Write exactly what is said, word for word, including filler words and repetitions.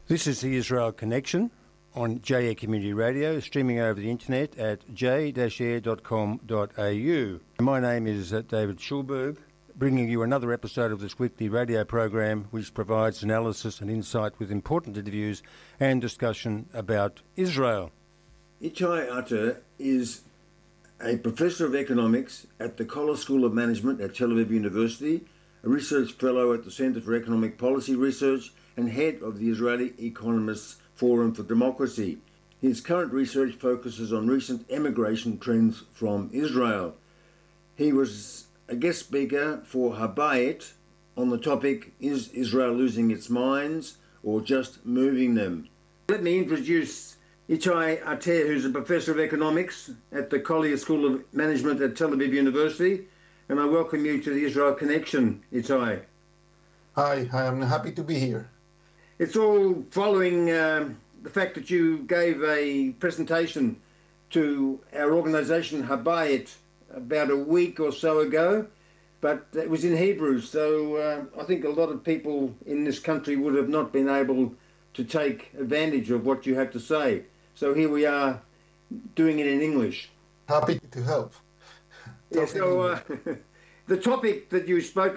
This is the Israel Connection on J Air Community Radio, streaming over the internet at j air dot com dot a u. My name is uh, David Schulberg, bringing you another episode of this weekly radio program which provides analysis and insight with important interviews and discussion about Israel. Itai Ater is a professor of economics at the Koller School of Management at Tel Aviv University, a research fellow at the Center for Economic Policy Research, and head of the Israeli Economists Forum for Democracy. His current research focuses on recent emigration trends from Israel. He was a guest speaker for Habayit on the topic, Is Israel Losing Its Minds or Just Moving Them? Let me introduce Itai Ater, who's a professor of economics at the Collier School of Management at Tel Aviv University, and I welcome you to the Israel Connection, Itai. Hi, I'm happy to be here. It's all following um, the fact that you gave a presentation to our organisation Habayit about a week or so ago, but it was in Hebrew, so uh, I think a lot of people in this country would have not been able to take advantage of what you had to say. So here we are doing it in English. Happy to help. Yeah, so uh, the topic that you spoke